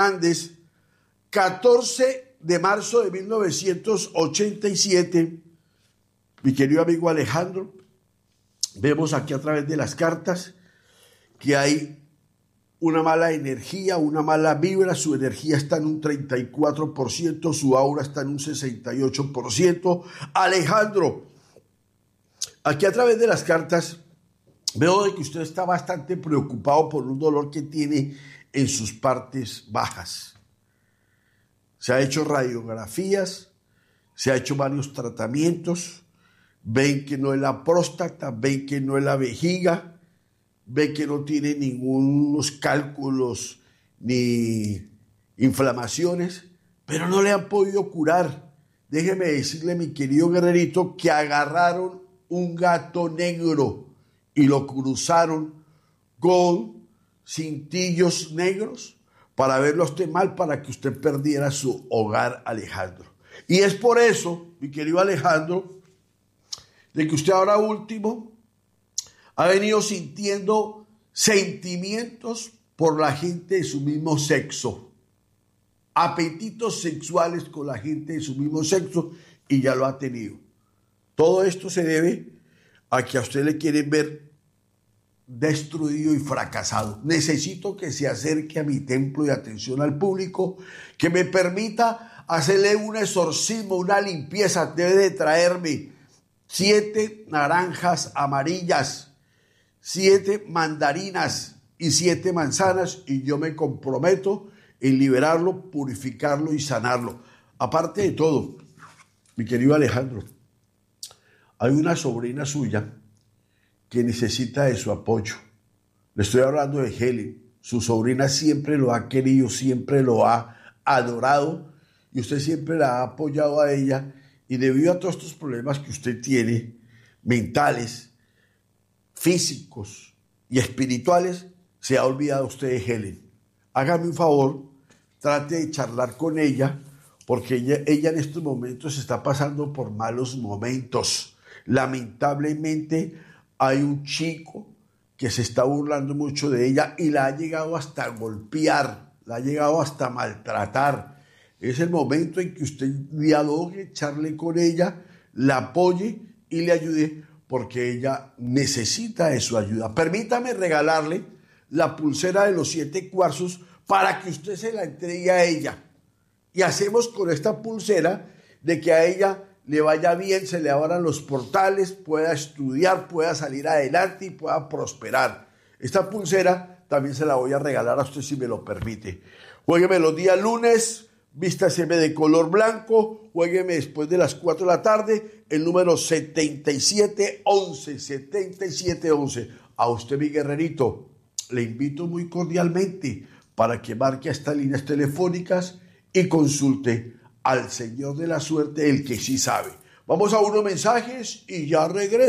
Hernández, 14 de marzo de 1987, mi querido amigo Alejandro, vemos aquí a través de las cartas que hay una mala energía, una mala vibra, su energía está en un 34%, su aura está en un 68%. Alejandro, aquí a través de las cartas veo de que usted está bastante preocupado por un dolor que tiene en sus partes bajas. Se ha hecho radiografías, se ha hecho varios tratamientos, ven que no es la próstata, ven que no es la vejiga, ven que no tiene ningunos cálculos ni inflamaciones, pero no le han podido curar. Déjeme decirle, mi querido guerrerito, que agarraron un gato negro y lo cruzaron con cintillos negros para verlo a usted mal, para que usted perdiera su hogar, Alejandro. Y es por eso, mi querido Alejandro, de que usted ahora último ha venido sintiendo sentimientos por la gente de su mismo sexo, apetitos sexuales con la gente de su mismo sexo, y ya lo ha tenido. Todo esto se debe a que a usted le quieren ver destruido y fracasado. Necesito que se acerque a mi templo de atención al público, que me permita hacerle un exorcismo, una limpieza. Debe de traerme 7 naranjas amarillas, 7 mandarinas y 7 manzanas, y yo me comprometo en liberarlo, purificarlo y sanarlo. Aparte de todo, mi querido Alejandro, hay una sobrina suya que necesita de su apoyo. Le estoy hablando de Helen. Su sobrina siempre lo ha querido, siempre lo ha adorado, y usted siempre la ha apoyado a ella, y debido a todos estos problemas que usted tiene, mentales, físicos y espirituales, se ha olvidado usted de Helen. Hágame un favor, trate de charlar con ella, porque ella en estos momentos está pasando por malos momentos. Lamentablemente hay un chico que se está burlando mucho de ella y la ha llegado hasta golpear, la ha llegado hasta maltratar. Es el momento en que usted dialogue, charle con ella, la apoye y le ayude, porque ella necesita de su ayuda. Permítame regalarle la pulsera de los 7 cuarzos para que usted se la entregue a ella. Y hacemos con esta pulsera de que a ella le vaya bien, se le abran los portales, pueda estudiar, pueda salir adelante y pueda prosperar. Esta pulsera también se la voy a regalar a usted, si me lo permite. Juégueme los días lunes, vístaseme de color blanco, juégueme después de las 4 de la tarde, el número 7711, 7711. A usted, mi guerrerito, le invito muy cordialmente para que marque a estas líneas telefónicas y consulte al Señor de la suerte, el que sí sabe. Vamos a unos mensajes y ya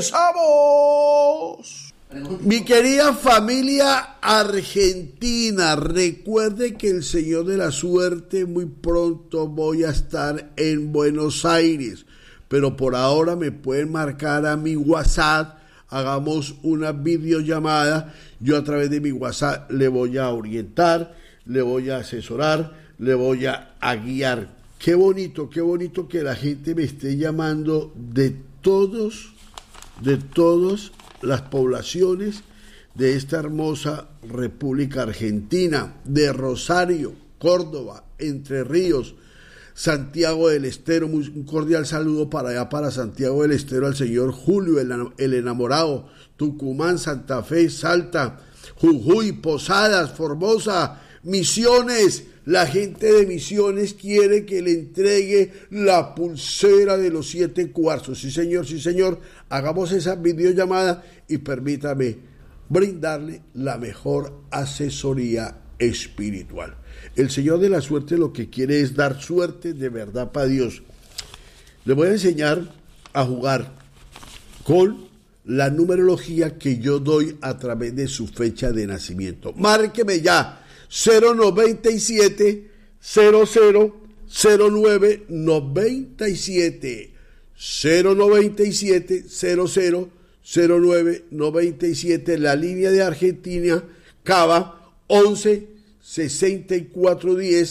regresamos. Mi querida familia argentina, recuerde que el Señor de la suerte, muy pronto voy a estar en Buenos Aires, pero por ahora me pueden marcar a mi WhatsApp, hagamos una videollamada, yo a través de mi WhatsApp le voy a orientar, le voy a asesorar, le voy a guiar. Qué bonito que la gente me esté llamando de todas las poblaciones de esta hermosa República Argentina, de Rosario, Córdoba, Entre Ríos, Santiago del Estero. Un cordial saludo para allá, para Santiago del Estero, al señor Julio, el enamorado, Tucumán, Santa Fe, Salta, Jujuy, Posadas, Formosa, Misiones. La gente de Misiones quiere que le entregue la pulsera de los 7 cuarzos. Sí, señor. Hagamos esa videollamada y permítame brindarle la mejor asesoría espiritual. El Señor de la suerte lo que quiere es dar suerte de verdad para Dios. Le voy a enseñar a jugar con la numerología que yo doy a través de su fecha de nacimiento. Márqueme ya. 097 0009 97 097 0009 97, la línea de Argentina, Cava 11 64 10